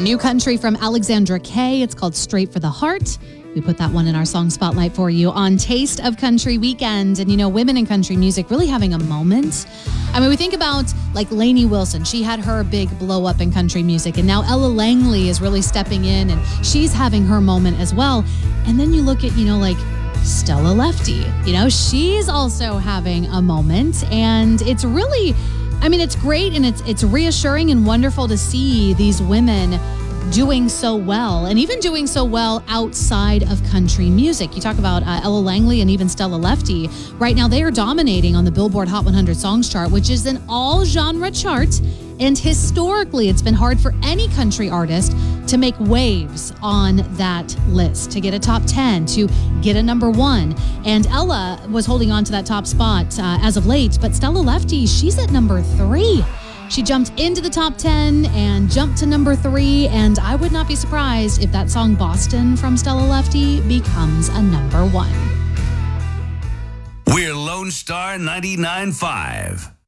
New country from Alexandra Kay. It's called Straight for the Heart. We put that one in our song spotlight for you on Taste of Country Weekend. And, you know, women in country music really having a moment. I mean, we think about like Lainey Wilson. She had her big blow up in country music. And now Ella Langley is really stepping in and she's having her moment as well. And then you look at, you know, like Stella Lefty. You know, she's also having a moment. And it's really, I mean, it's great and it's reassuring and wonderful to see these women doing so well and even doing so well outside of country music. You talk about Ella Langley and even Stella Lefty. Right now, they are dominating on the Billboard Hot 100 Songs chart, which is an all-genre chart. And historically, it's been hard for any country artist to make waves on that list, to get a top 10, to get a number 1. And Ella was holding on to that top spot as of late, but Stella Lefty, she's at number 3. She jumped into the top 10 and jumped to number 3, and I would not be surprised if that song Boston from Stella Lefty becomes a number 1. We're Lone Star 99.5.